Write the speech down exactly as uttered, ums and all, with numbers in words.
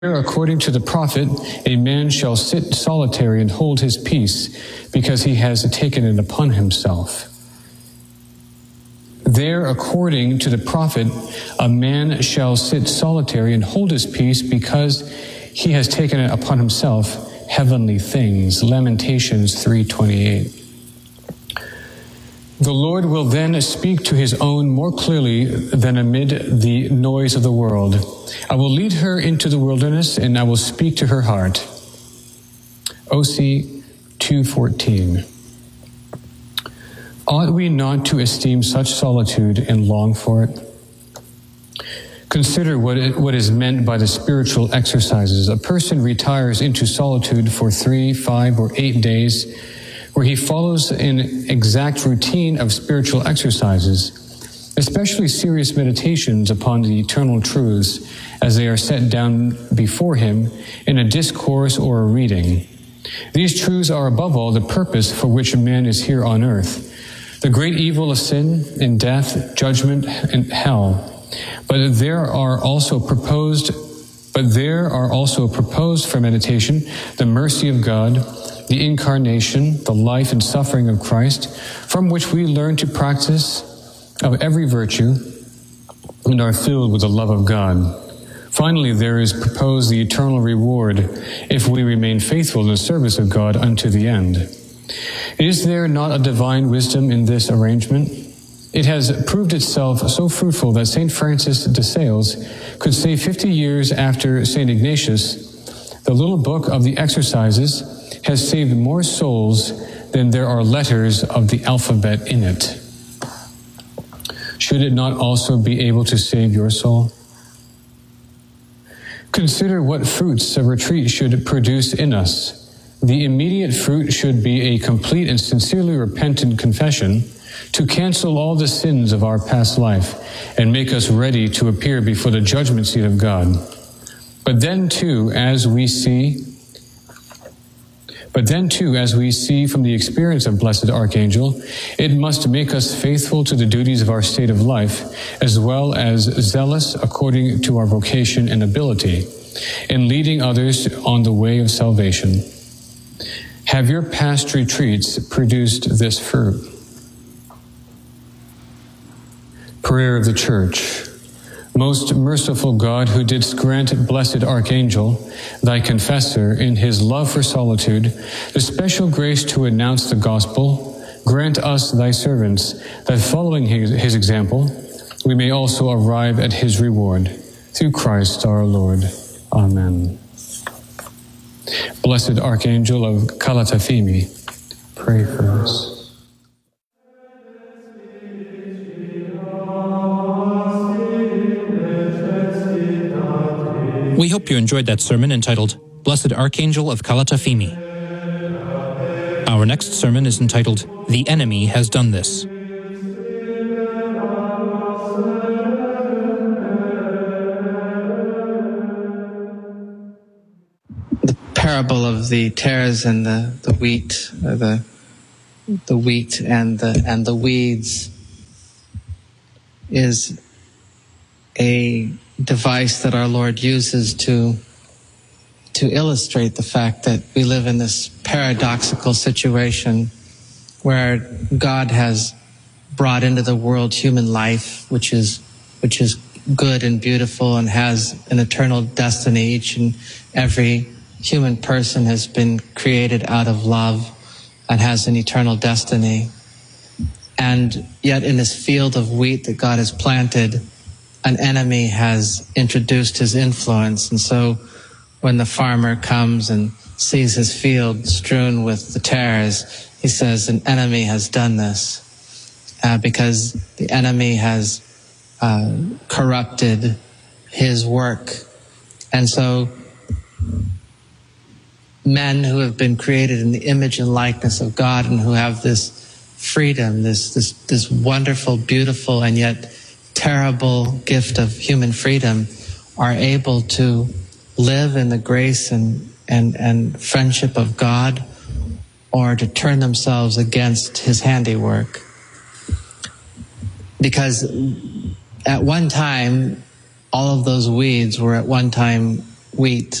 According to the prophet, a man shall sit solitary and hold his peace, because he has taken it upon himself. There, according to the prophet, a man shall sit solitary and hold his peace, because he has taken it upon himself heavenly things. Lamentations three twenty-eight. The Lord will then speak to his own more clearly than amid the noise of the world. I will lead her into the wilderness, and I will speak to her heart. O C two fourteen. Ought we not to esteem such solitude and long for it? Consider what, it, what is meant by the spiritual exercises. A person retires into solitude for three, five, or eight days, where he follows an exact routine of spiritual exercises, especially serious meditations upon the eternal truths as they are set down before him in a discourse or a reading. These truths are above all the purpose for which man is here on earth, the great evil of sin and death, judgment and hell. But there are also proposed, but there are also proposed for meditation the mercy of God, the incarnation, the life and suffering of Christ, from which we learn to practice of every virtue and are filled with the love of God. Finally, there is proposed the eternal reward if we remain faithful in the service of God unto the end. Is there not a divine wisdom in this arrangement? It has proved itself so fruitful that Saint Francis de Sales could say fifty years after Saint Ignatius, the little book of the exercises has saved more souls than there are letters of the alphabet in it. Should it not also be able to save your soul? Consider what fruits a retreat should produce in us. The immediate fruit should be a complete and sincerely repentant confession to cancel all the sins of our past life and make us ready to appear before the judgment seat of God. But then too, as we see But then too, as we see from the experience of Blessed Archangel, it must make us faithful to the duties of our state of life, as well as zealous according to our vocation and ability, in leading others on the way of salvation. Have your past retreats produced this fruit? Prayer of the Church. Most merciful God, who didst grant Blessed Archangel, thy confessor, in his love for solitude, the special grace to announce the gospel, grant us, thy servants, that following his, his example, we may also arrive at his reward. Through Christ our Lord. Amen. Blessed Archangel of Calatafimi, pray for us. We hope you enjoyed that sermon entitled, Blessed Archangel of Calatafimi. Our next sermon is entitled, The Enemy Has Done This. The parable of the tares and the, the wheat, or the the wheat and the and the weeds, is a device that our Lord uses to to illustrate the fact that we live in this paradoxical situation where God has brought into the world human life, which is which is good and beautiful and has an eternal destiny. Each and every human person has been created out of love and has an eternal destiny. And yet in this field of wheat that God has planted, an enemy has introduced his influence. And so when the farmer comes and sees his field strewn with the tares, he says, an enemy has done this, uh, because the enemy has uh, corrupted his work. And so men who have been created in the image and likeness of God and who have this freedom, this this this wonderful, beautiful, and yet terrible gift of human freedom, are able to live in the grace and, and, and friendship of God, or to turn themselves against his handiwork. Because at one time, all of those weeds were at one time wheat.